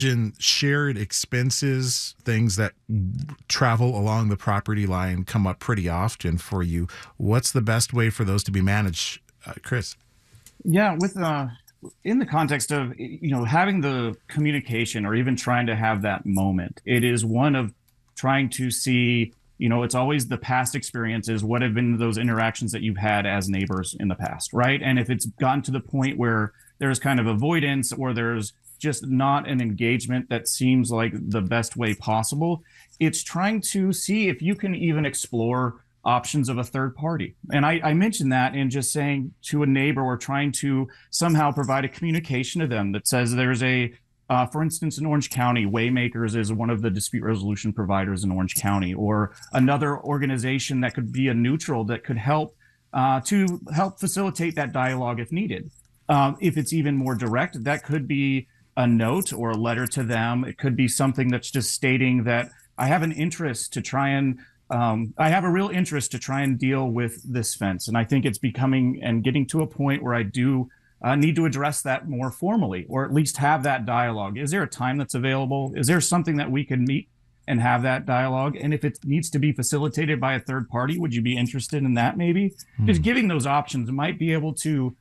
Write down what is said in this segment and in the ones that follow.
imagine shared expenses, things that travel along the property line come up pretty often for you. What's the best way for those to be managed, Chris? Yeah, with in the context of having the communication or even trying to have that moment, it is one of trying to see, it's always the past experiences. What have been those interactions that you've had as neighbors in the past, right? And if it's gotten to the point where there's kind of avoidance or there's just not an engagement that seems like the best way possible, it's trying to see if you can even explore options of a third party. And I mentioned that in just saying to a neighbor, or trying to somehow provide a communication to them that says there's for instance, in Orange County, Waymakers is one of the dispute resolution providers in Orange County, or another organization that could be a neutral that could help to help facilitate that dialogue if needed. If it's even more direct, that could be a note or a letter to them. It could be something that's just stating that I have an interest to try and I have a real interest to try and deal with this fence. And I think it's becoming and getting to a point where I do need to address that more formally, or at least have that dialogue. Is there a time that's available? Is there something that we can meet and have that dialogue? And if it needs to be facilitated by a third party, would you be interested in that maybe? Just giving those options might be able to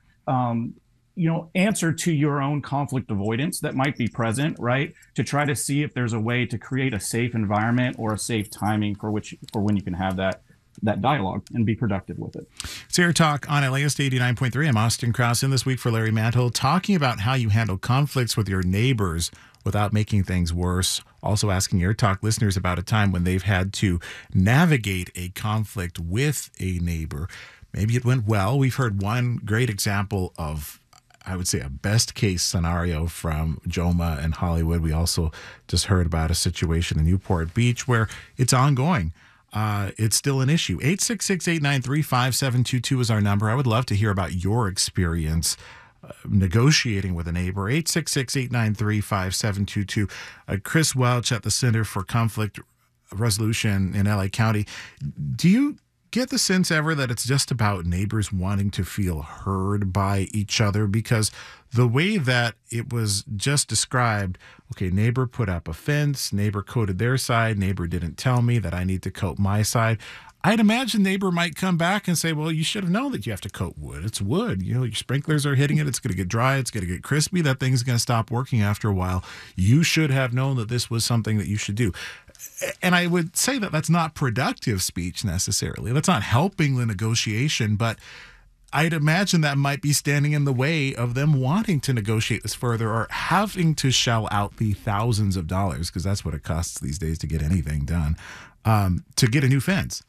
answer to your own conflict avoidance that might be present, right? To try to see if there's a way to create a safe environment or a safe timing for when you can have that dialogue and be productive with it. It's Air Talk on LAist 89.3. I'm Austin Krause in this week for Larry Mantle, talking about how you handle conflicts with your neighbors without making things worse. Also asking Air Talk listeners about a time when they've had to navigate a conflict with a neighbor. Maybe it went well. We've heard one great example of, I would say, a best case scenario from Joma and Hollywood. We also just heard about a situation in Newport Beach where it's ongoing. It's still an issue. 866-893-5722 is our number. I would love to hear about your experience negotiating with a neighbor. 866-893-5722. Chris Welch at the Center for Conflict Resolution in LA County. Do you get the sense ever that it's just about neighbors wanting to feel heard by each other? Because the way that it was just described, okay, neighbor put up a fence, neighbor coated their side, neighbor didn't tell me that I need to coat my side. I'd imagine neighbor might come back and say, well, you should have known that you have to coat wood. It's wood. Your sprinklers are hitting it. It's going to get dry. It's going to get crispy. That thing's going to stop working after a while. You should have known that this was something that you should do. And I would say that that's not productive speech necessarily. That's not helping the negotiation, but I'd imagine that might be standing in the way of them wanting to negotiate this further, or having to shell out the thousands of dollars, because that's what it costs these days to get anything done, to get a new fence.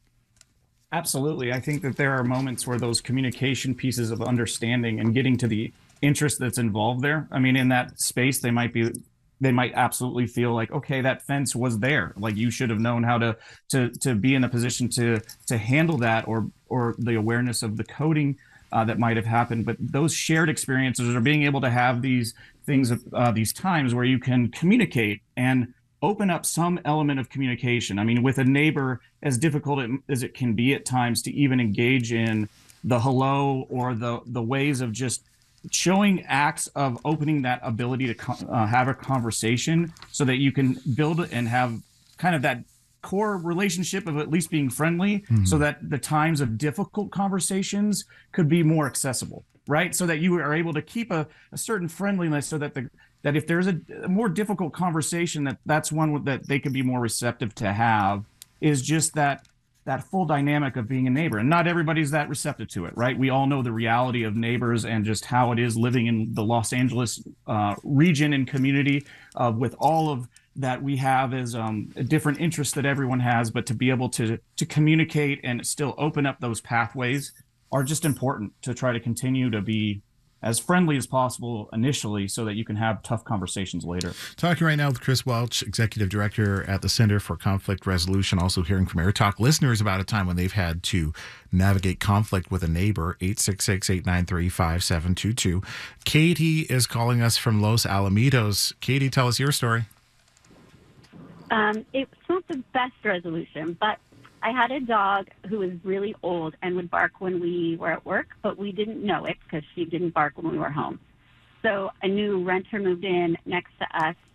Absolutely. I think that there are moments where those communication pieces of understanding and getting to the interest that's involved there. I mean, in that space, they might absolutely feel like, okay, that fence was there. Like, you should have known how to be in a position to handle that, or the awareness of the coding that might have happened. But those shared experiences, are being able to have these things, these times where you can communicate and open up some element of communication. I mean, with a neighbor, as difficult as it can be at times to even engage in the hello, or the ways of just showing acts of opening that ability to have a conversation, so that you can build and have kind of that core relationship of at least being friendly, so that the times of difficult conversations could be more accessible, right? So that you are able to keep a certain friendliness, so that that if there's a more difficult conversation, that's one that they could be more receptive to have, is just that full dynamic of being a neighbor. And not everybody's that receptive to it, right? We all know the reality of neighbors and just how it is living in the Los Angeles region and community, with all of that we have as different interests that everyone has. But to be able to communicate and still open up those pathways are just important to try to continue to be as friendly as possible initially, so that you can have tough conversations later. Talking right now with Chris Welch, Executive Director at the Center for Conflict Resolution. Also hearing from Air Talk listeners about a time when they've had to navigate conflict with a neighbor. 866-893-5722. Katie is calling us from Los Alamitos. Katie, tell us your story. It's not the best resolution, but I had a dog who was really old and would bark when we were at work, but we didn't know it because she didn't bark when we were home. So a new renter moved in next to us,